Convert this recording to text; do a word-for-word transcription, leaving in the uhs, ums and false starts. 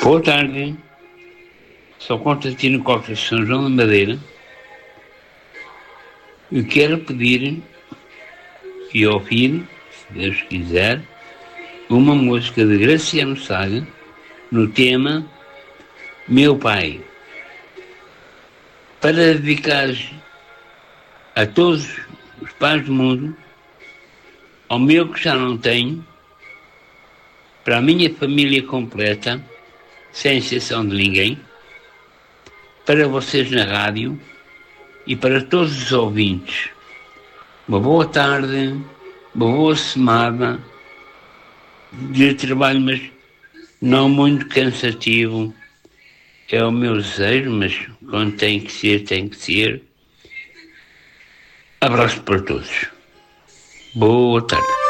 Boa tarde. Sou Constantino Costa de São João da Madeira. Eu quero pedir e ouvir, se Deus quiser, uma música de Graciano Saga no tema Meu Pai, para dedicar a todos os pais do mundo, ao meu que já não tenho, para a minha família completa, sem exceção de ninguém, para vocês na rádio e para todos os ouvintes. Uma boa tarde, uma boa semana de trabalho, mas não muito cansativo. É o meu desejo, mas quando tem que ser, tem que ser. Abraço para todos. Boa tarde.